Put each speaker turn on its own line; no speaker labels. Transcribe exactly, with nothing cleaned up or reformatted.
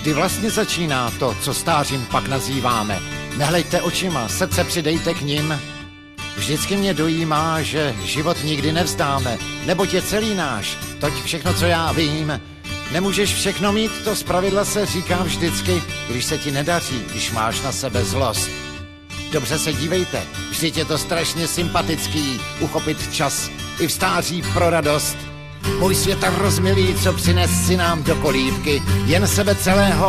Kdy vlastně začíná to, co stářím pak nazýváme? Nehleďte očima, srdce přidejte k nim. Vždycky mě dojímá, že život nikdy nevzdáme, neboť je celý náš, toť všechno, co já vím. Nemůžeš všechno mít, to zpravidla se říká vždycky, když se ti nedaří, když máš na sebe zlost. Dobře se dívejte, vždyť je to strašně sympatický, uchopit čas i v stáří pro radost. Můj svět rozmilý, co přines si nám do kolívky, jen sebe celého